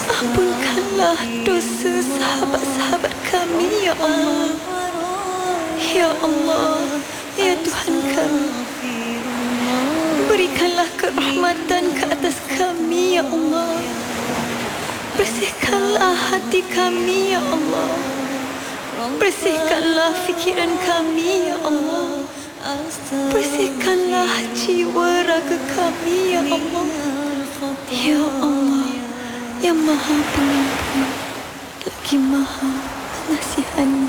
Ampunkanlah dosa sahabat-sahabat kami, ya Allah. Ya Allah, ya Tuhan kami, berikanlah kerahmatan ke atas kami, ya Allah. Bersihkanlah hati kami, ya Allah. Bersihkanlah fikiran kami, ya Allah. Bersihkanlah jiwa raga kami, ya Allah. Ya Allah, yang Maha Pengampun lagi Maha Pengasihani.